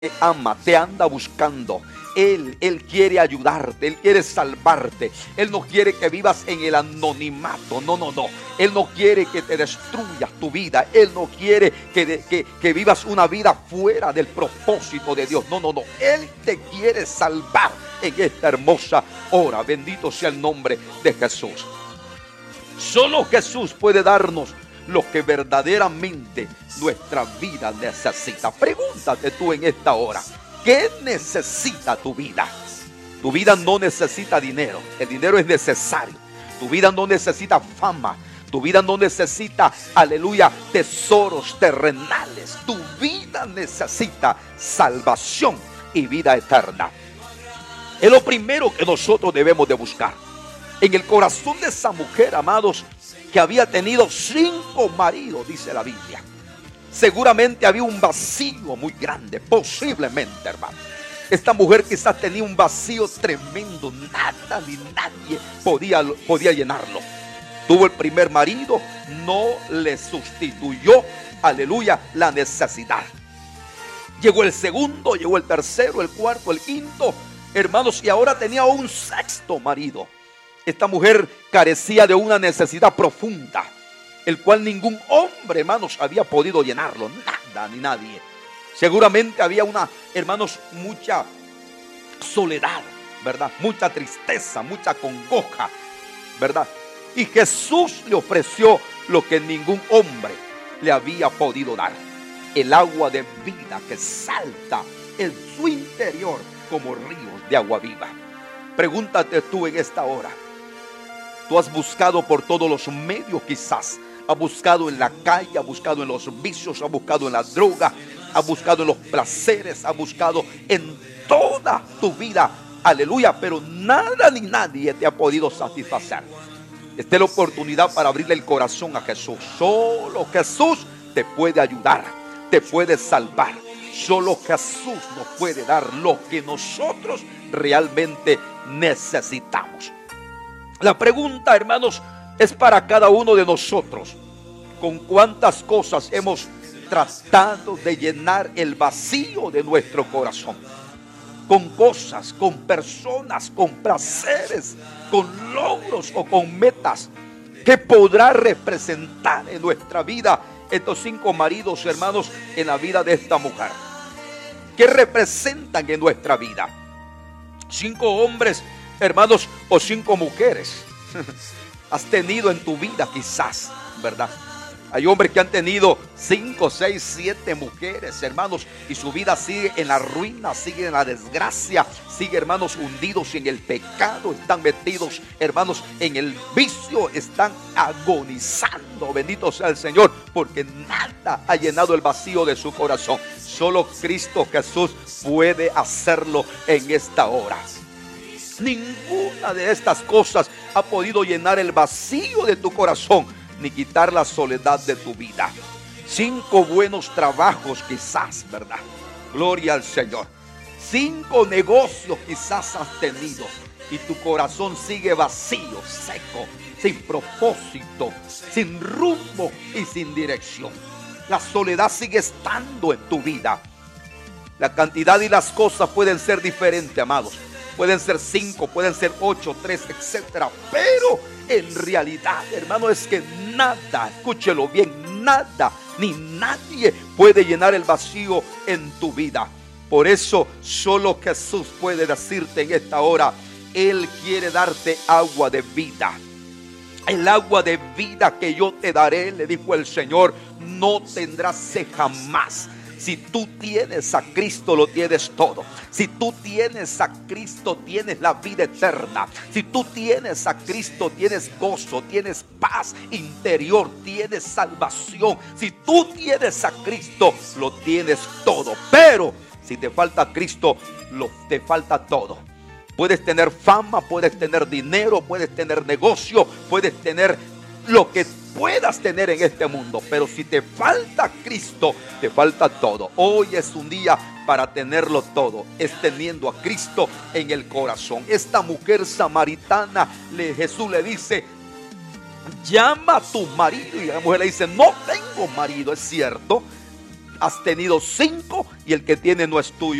te ama, te anda buscando. Él quiere ayudarte, Él quiere salvarte. Él no quiere que vivas en el anonimato, no. Él no quiere que te destruyas tu vida. Él no quiere que vivas una vida fuera del propósito de Dios, no. Él te quiere salvar en esta hermosa hora. Bendito sea el nombre de Jesús. Solo Jesús puede darnos lo que verdaderamente nuestra vida necesita. Pregúntate tú en esta hora, ¿qué necesita tu vida? Tu vida no necesita dinero. El dinero es necesario. Tu vida no necesita fama. Tu vida no necesita, aleluya, tesoros terrenales. Tu vida necesita salvación y vida eterna. Es lo primero que nosotros debemos de buscar. En el corazón de esa mujer, amados, que había tenido 5 maridos, dice la Biblia, seguramente había un vacío muy grande, posiblemente, hermano. Esta mujer quizás tenía un vacío tremendo, nada ni nadie podía llenarlo. Tuvo el primer marido, no le sustituyó, aleluya, la necesidad. Llegó el segundo, llegó el tercero, el cuarto, el quinto, hermanos, y ahora tenía un 6º marido. Esta mujer carecía de una necesidad profunda, el cual ningún hombre, hermanos, había podido llenarlo, nada ni nadie. Seguramente había hermanos, mucha soledad, ¿verdad? Mucha tristeza, mucha congoja, ¿verdad? Y Jesús le ofreció lo que ningún hombre le había podido dar: el agua de vida que salta en su interior como ríos de agua viva. Pregúntate tú en esta hora. Tú has buscado por todos los medios, quizás. Has buscado en la calle, has buscado en los vicios, has buscado en la droga, has buscado en los placeres, has buscado en toda tu vida, aleluya, pero nada ni nadie te ha podido satisfacer. Esta es la oportunidad para abrirle el corazón a Jesús. Solo Jesús te puede ayudar, te puede salvar. Solo Jesús nos puede dar lo que nosotros realmente necesitamos. La pregunta, hermanos, es para cada uno de nosotros: ¿con cuántas cosas hemos tratado de llenar el vacío de nuestro corazón? Con cosas, con personas, con placeres, con logros o con metas. ¿Qué podrá representar en nuestra vida estos 5 maridos, hermanos, en la vida de esta mujer? ¿Qué representan en nuestra vida? 5 hombres, hermanos, o 5 mujeres has tenido en tu vida, quizás, ¿verdad? Hay hombres que han tenido 5, 6, 7 mujeres, hermanos, y su vida sigue en la ruina, sigue en la desgracia, sigue, hermanos, hundidos en el pecado, están metidos, hermanos, en el vicio, están agonizando. Bendito sea el Señor, porque nada ha llenado el vacío de su corazón. Solo Cristo Jesús puede hacerlo en esta hora. Ninguna de estas cosas ha podido llenar el vacío de tu corazón, ni quitar la soledad de tu vida. 5 buenos trabajos quizás, ¿verdad? Gloria al Señor. 5 negocios quizás has tenido, y tu corazón sigue vacío, seco, sin propósito, sin rumbo y sin dirección. La soledad sigue estando en tu vida. La cantidad y las cosas pueden ser diferentes, amados. Pueden ser 5, pueden ser 8, 3, etcétera. Pero en realidad, hermano, es que nada, escúchelo bien, nada ni nadie puede llenar el vacío en tu vida. Por eso solo Jesús puede decirte en esta hora: Él quiere darte agua de vida. El agua de vida que yo te daré, le dijo el Señor, no tendrás sed jamás. Si tú tienes a Cristo, lo tienes todo. Si tú tienes a Cristo, tienes la vida eterna. Si tú tienes a Cristo, tienes gozo, tienes paz interior, tienes salvación. Si tú tienes a Cristo, lo tienes todo. Pero si te falta Cristo, te falta todo. Puedes tener fama, puedes tener dinero, puedes tener negocio, puedes tener lo que puedas tener en este mundo, pero si te falta Cristo, te falta todo. Hoy es un día para tenerlo todo, es teniendo a Cristo en el corazón. Esta mujer samaritana, Jesús le dice: llama a tu marido. Y la mujer le dice: no tengo marido. Es cierto, has tenido 5 y el que tiene no es tuyo.